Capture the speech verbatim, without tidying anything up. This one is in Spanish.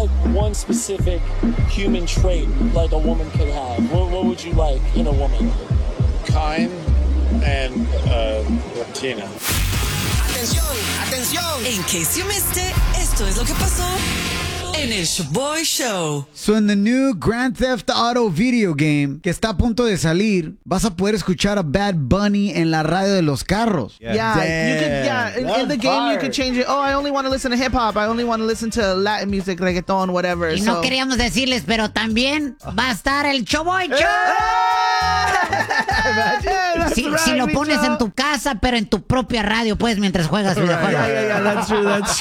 like one specific human trait like a woman could have? What, what would you like in a woman? Kind and uh, Latina. Atención, atención. In case you missed it, esto es lo que pasó en el Shoboy Show. So in the new Grand Theft Auto video game que está a punto de salir, vas a poder escuchar a Bad Bunny en la radio de los carros. Yeah, you could. Yeah, in, in the game you could change it. Oh, I only want to listen to hip hop. I only want to listen to Latin music, reggaeton, whatever. Y so. no queríamos decirles, pero también va a estar el Shoboy Show. Si, si lo pones en tu casa, pero en tu propia radio, pues, mientras juegas videojuegos. Yeah, yeah, yeah, that's true, that's